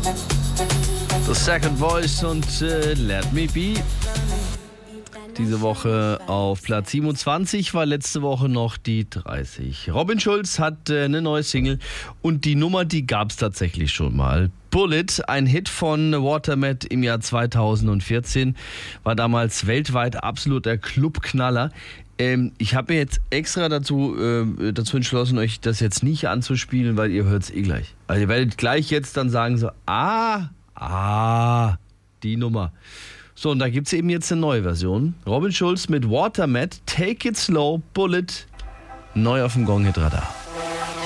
The Second Voice und Let Me Be. Diese Woche auf Platz 27, war letzte Woche noch die 30. Robin Schulz hat eine neue Single und die Nummer, die gab es tatsächlich schon mal. Bullet, ein Hit von Watermat im Jahr 2014, war damals weltweit absoluter Clubknaller. Ich habe mir jetzt extra dazu entschlossen, euch das jetzt nicht anzuspielen, weil ihr hört es eh gleich. Also ihr werdet gleich jetzt dann sagen so, die Nummer. So, und da gibt es eben jetzt eine neue Version. Robin Schulz mit Watermat, Take It Slow, Bullet, neu auf dem Gong Hit Radar.